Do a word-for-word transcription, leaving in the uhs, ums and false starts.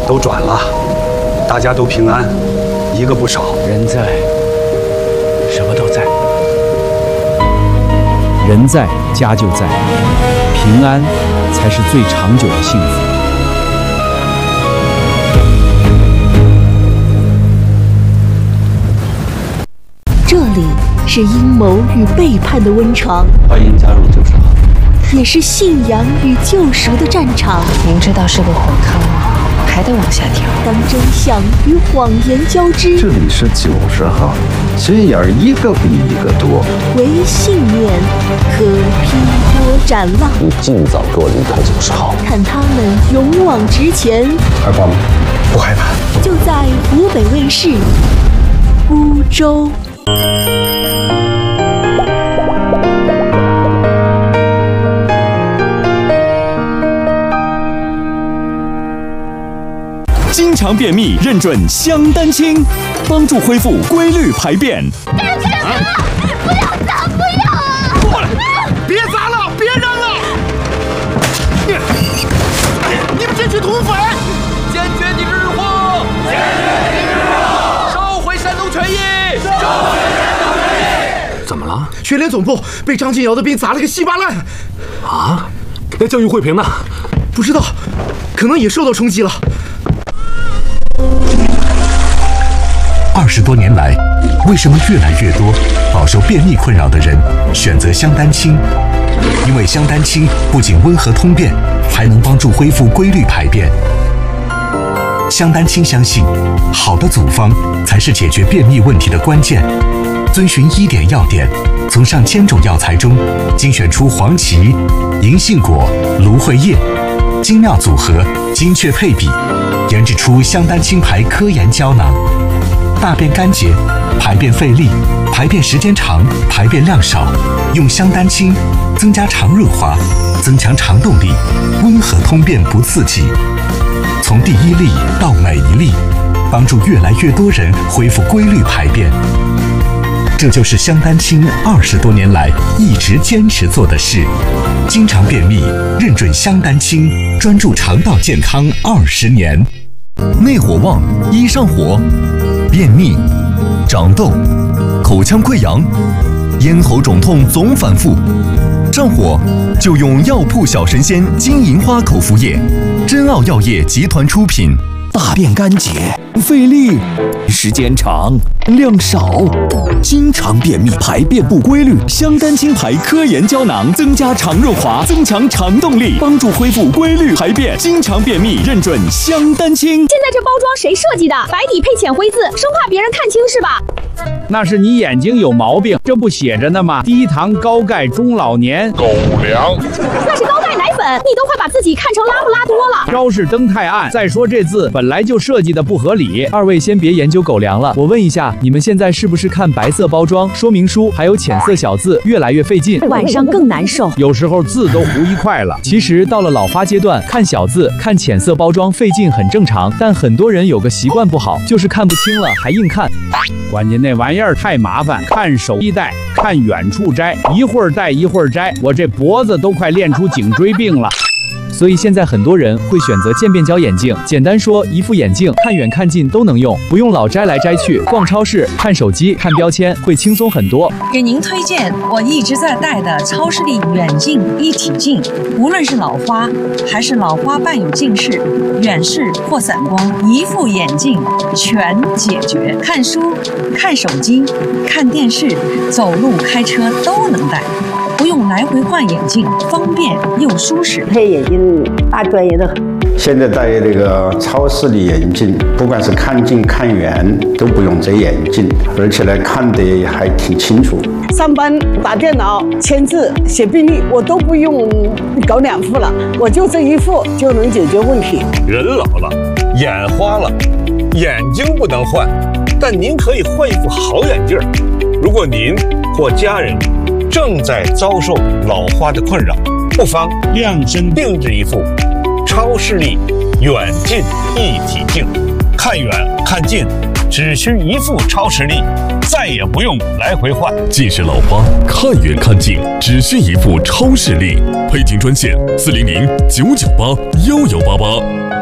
都转了，大家都平安，一个不少。 人在，什么都在。 人在，家就在，平安才是最长久的幸福。 这里是阴谋与背叛的温床， 欢迎加入九十号， 也是信仰与救赎的战场。 明知道是个火坑，还得往下跳。 当真相与谎言交织， 这里是九十号，这样一个比一个多。 唯信念可劈波斩浪。 你尽早给我离开九十号， 看他们勇往直前。 害怕吗？不害怕。 就在湖北卫视《孤舟》。 经常便秘认准香丹清，帮助恢复规律排便。 别去了！不要砸！不要啊！ 过来！别砸了！别扔了！你们这群土匪！ 坚决抵制日货！ 坚决抵制日货！ 收回山东权益！ 收回山东权益！ 怎么了？ 全连总部被张敬尧的兵砸了个稀巴烂。 啊？那教育慧萍呢？ 不知道，可能也受到冲击了。 二十多年来，为什么越来越多饱受便秘困扰的人选择香丹清？因为香丹清不仅温和通便，还能帮助恢复规律排便。香丹清相信，好的组方才是解决便秘问题的关键。遵循医典要点，从上千种药材中精选出黄芪、银杏果、芦荟叶，精妙组合，精确配比，研制出香丹清牌科研胶囊。大便干结、排便费力、排便时间长、排便量少，用香丹清增加肠润滑，增强肠动力，温和通便不刺激。从第一粒到每一粒，帮助越来越多人恢复规律排便。这就是香丹清二十多年来一直坚持做的事。经常便秘，认准香丹清，专注肠道健康二十年。 内火旺，一上火。便秘、长痘、口腔溃疡、咽喉肿痛总反复，上火就用药铺小神仙金银花口服液，真奥药业集团出品。 大便干结、费力、时间长、量少，经常便秘、排便不规律，香丹清牌科研胶囊增加肠润滑，增强肠动力，帮助恢复规律排便。经常便秘认准香丹清。 现在这包装谁设计的？白底配浅灰字，生怕别人看清是吧？ 那是你眼睛有毛病，这不写着呢吗？低糖高钙中老年狗粮， 那是高钙奶粉，你都快把自己看成拉布拉多了。 招式灯太暗，再说这字本来就设计的不合理。二位先别研究狗粮了，我问一下，你们现在是不是看白色包装说明书还有浅色小字越来越费劲， 晚上更难受， 有时候字都糊一块了。其实到了老花阶段，看小字看浅色包装费劲很正常，但很多人有个习惯不好，就是看不清了还硬看，关键那玩意儿太麻烦，看手一戴，看远处摘，一会儿戴一会儿摘，我这脖子都快练出颈椎病了。所以现在很多人会选择渐变焦眼镜，简单说，一副眼镜看远看近都能用，不用老摘来摘去。逛超市、看手机、看标签会轻松很多。 给您推荐我一直在戴的超视力远近一体镜，无论是老花还是老花伴有近视、远视或散光，一副眼镜全解决。看书、看手机、看电视、走路、开车都能戴。不用来回换眼镜，方便又舒适。 配眼镜大专业的很。 现在戴这个超视力眼镜，不管是看近看远都不用遮眼镜，而且呢看得还挺清楚。 上班打电脑、签字、写病历，我都不用搞两副了，我就这一副就能解决问题。 人老了，眼花了，眼睛不能换，但您可以换一副好眼镜。如果您或家人正在遭受老花的困扰，不妨量身定制一副超视力远近一体镜，看远看近只需一副超视力，再也不用来回换。 近视老花看远看近只需一副超视力，配镜专线四零零九九八幺幺八八。